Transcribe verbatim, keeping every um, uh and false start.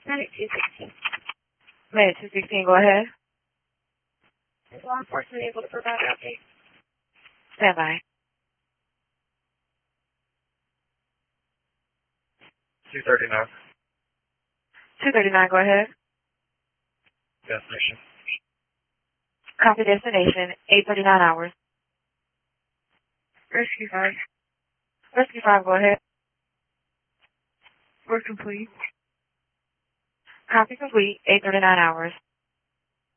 Medic two sixteen. Medic two sixteen, go ahead. Is law enforcement able to provide an update? Stand by. two thirty-nine. two thirty-nine, go ahead. Destination. Copy destination, eight thirty-nine hours. Rescue five. Rescue five, go ahead. Work complete. Copy complete, eight thirty-nine hours.